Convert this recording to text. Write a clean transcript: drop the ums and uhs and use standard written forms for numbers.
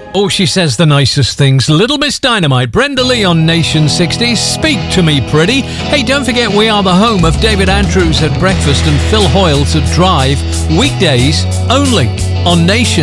Oh, she says the nicest things. Little Miss Dynamite, Brenda Lee on Nation 60. Speak to me, pretty. Hey, don't forget we are the home of David Andrews at breakfast and Phil Hoyle to drive. Weekdays only on Nation.